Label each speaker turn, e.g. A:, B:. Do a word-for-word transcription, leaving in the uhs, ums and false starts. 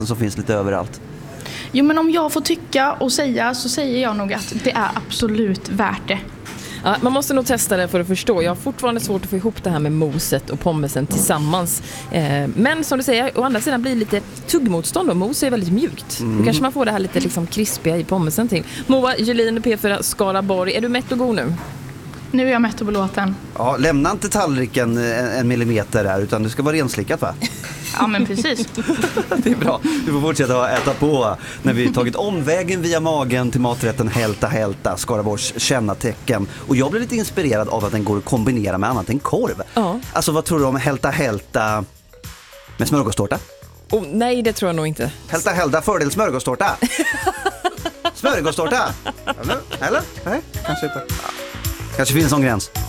A: som finns lite överallt.
B: Jo, men om jag får tycka och säga så säger jag nog att det är absolut värt det.
C: Ja, man måste nog testa det för att förstå. Jag har fortfarande svårt att få ihop det här med moset och pommesen tillsammans. Eh, men som du säger, å andra sidan blir det lite tuggmotstånd och mos är väldigt mjukt. Mm. Då kanske man får det här lite liksom krispiga i pommesen till. Moa Julin, P fyra Skaraborg. Är du mätt och god nu?
B: Nu är jag mätt och belåten.
A: Ja, lämna inte tallriken en, en millimeter här, utan det ska vara renslickat, va?
B: Ja, men precis.
A: Det är bra. Du får fortsätta att äta på när vi tagit omvägen via magen till maträtten Hälta Hälta, Skaraborgs kännetecken. Och jag blev lite inspirerad av att den går att kombinera med annat än korv.
C: Ja.
A: Alltså, vad tror du om Hälta Hälta med smörgåstårta?
C: Oh, nej, det tror jag nog inte.
A: Hälta Hälta fördel smörgåstårta. Smörgåstårta. Eller? Eller? Nej, kanske inte. Kanske finns någon gräns.